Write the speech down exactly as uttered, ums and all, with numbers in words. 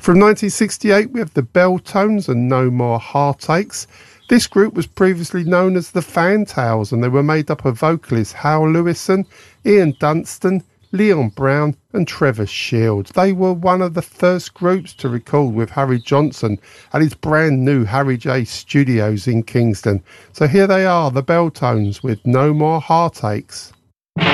From nineteen sixty-eight, we have the Belltones and No More Heartaches. This group was previously known as the Fantails, and they were made up of vocalists Hal Lewison, Ian Dunstan, Leon Brown and Trevor Shields. They were one of the first groups to record with Harry Johnson at his brand new Harry J Studios in Kingston. So here they are, the Belltones with No More Heartaches.